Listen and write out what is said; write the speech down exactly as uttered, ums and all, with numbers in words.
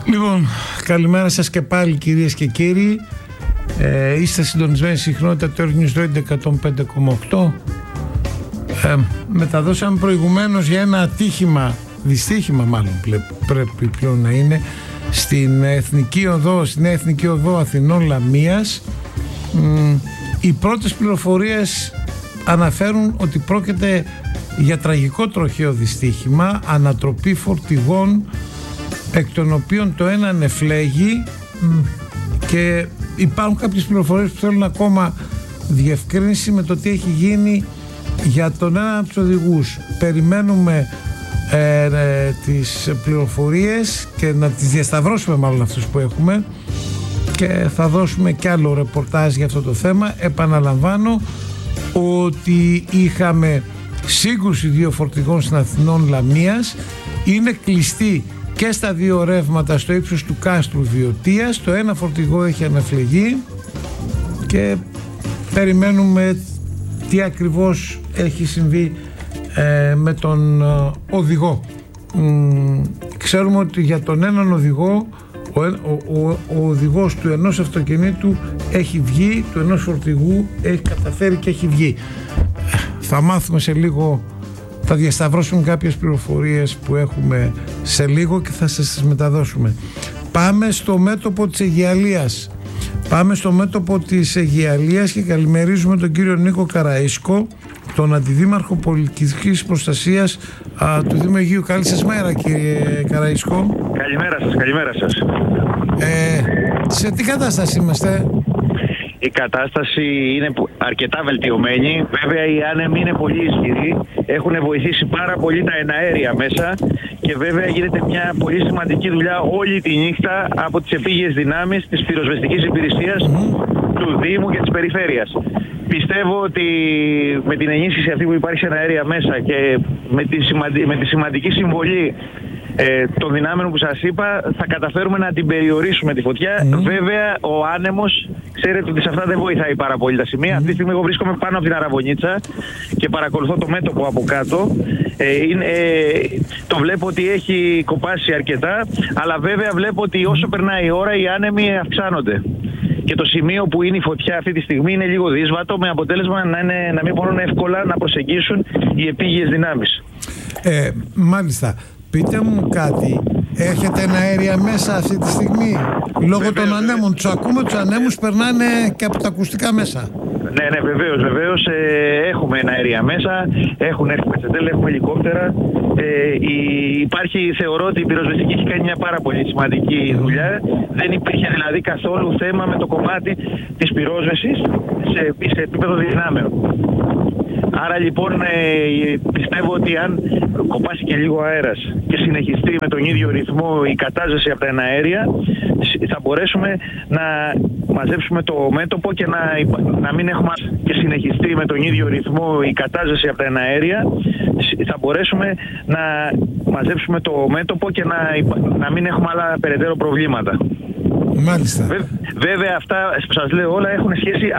Λοιπόν, καλημέρα σας και πάλι κυρίες και κύριοι. ε, Είστε συντονισμένοι στη συχνότητα του News Radio εκατόν πέντε κόμμα οκτώ. ε, Μεταδώσαμε προηγουμένως για ένα ατύχημα, δυστύχημα μάλλον πρέπει πλέον να είναι, στην Εθνική Οδό, στην Εθνική Οδό Αθηνών Λαμίας. Οι πρώτες πληροφορίες αναφέρουν ότι πρόκειται για τραγικό τροχαίο δυστύχημα, ανατροπή φορτηγών, εκ των οποίων το ένα νεφλέγει, και υπάρχουν κάποιες πληροφορίες που θέλουν ακόμα διευκρίνηση με το τι έχει γίνει για τον ένα από τους οδηγούς. Περιμένουμε ε, ε, τις πληροφορίες και να τις διασταυρώσουμε μάλλον αυτούς που έχουμε, και θα δώσουμε κι άλλο ρεπορτάζ για αυτό το θέμα. Επαναλαμβάνω ότι είχαμε σύγκρουση δύο φορτηγών στην Αθηνών Λαμίας. Είναι κλειστή και στα δύο ρεύματα στο ύψος του κάστρου Βιωτίας. Το ένα φορτηγό έχει αναφλεγεί και περιμένουμε τι ακριβώς έχει συμβεί ε, με τον ε, οδηγό. Μ, ξέρουμε ότι για τον έναν οδηγό ο, ο, ο, ο οδηγός του ενός αυτοκινήτου έχει βγει, του ενός φορτηγού έχει καταφέρει και έχει βγει. Θα μάθουμε σε λίγο, θα διασταυρώσουμε κάποιες πληροφορίες που έχουμε σε λίγο και θα σας τις μεταδώσουμε. Πάμε στο μέτωπο της Αιγιαλίας. Πάμε στο μέτωπο της Αιγιαλίας και καλημερίζουμε τον κύριο Νίκο Καραΐσκο, τον Αντιδήμαρχο Πολιτικής Προστασίας α, του Δήμου Αιγείου. Καλή σας μέρα, κύριε Καραΐσκο. Καλημέρα σας, καλημέρα σας. Ε, σε τι κατάσταση είμαστε? Η κατάσταση είναι αρκετά βελτιωμένη. Βέβαια οι άνεμοι είναι πολύ ισχυροί. Έχουν βοηθήσει πάρα πολύ τα εναέρια μέσα και βέβαια γίνεται μια πολύ σημαντική δουλειά όλη τη νύχτα από τις επίγειες δυνάμεις της πυροσβεστικής υπηρεσίας mm-hmm. του Δήμου και της Περιφέρειας. Πιστεύω ότι με την ενίσχυση αυτή που υπάρχει σε εναέρια μέσα και με τη, σημαντι... με τη σημαντική συμβολή Ε, των δυνάμεων που σας είπα, θα καταφέρουμε να την περιορίσουμε τη φωτιά. Mm. Βέβαια ο άνεμος, ξέρετε ότι σε αυτά δεν βοηθάει πάρα πολύ τα σημεία. Mm. Αυτή τη στιγμή εγώ βρίσκομαι πάνω από την Αραβωνίτσα και παρακολουθώ το μέτωπο από κάτω. ε, είναι, ε, Το βλέπω ότι έχει κοπάσει αρκετά, αλλά βέβαια βλέπω ότι όσο περνάει η ώρα οι άνεμοι αυξάνονται. Και το σημείο που είναι η φωτιά αυτή τη στιγμή είναι λίγο δύσβατο, με αποτέλεσμα να, είναι, να μην μπορούν εύκολα να προσεγγίσουν οι επίγειες δυνάμεις. Ε, μάλιστα. Πείτε μου κάτι, έχετε εναέρια μέσα αυτή τη στιγμή? Λόγω βεβαίως, των ανέμων, τους ακούμε, τους ανέμους περνάνε και από τα ακουστικά μέσα. Ναι, ναι, βεβαίως, βεβαίως ε, έχουμε εναέρια μέσα, έχουν έρθει πετσετέλ, έχουμε ελικόπτερα. Ε, η, υπάρχει, θεωρώ ότι η πυροσβεστική έχει κάνει μια πάρα πολύ σημαντική δουλειά. Δεν υπήρχε δηλαδή καθόλου θέμα με το κομμάτι της πυρόσβεσης σε, σε επίπεδο δυνάμεων. Άρα λοιπόν ε, πιστεύω ότι αν κοπάσει και λίγο αέρας και συνεχιστεί με τον ίδιο ρυθμό η κατάζεση από τα εναέρια, θα μπορέσουμε να μαζέψουμε το μέτωπο και να, να μην έχουμε και συνεχιστεί με τον ίδιο ρυθμό η κατάζεση από τα εναέρια, θα μπορέσουμε να μαζέψουμε το μέτωπο και να, να μην έχουμε άλλα περαιτέρω προβλήματα. Μάλιστα. Βέβαια αυτά που σας λέω όλα έχουν σχέση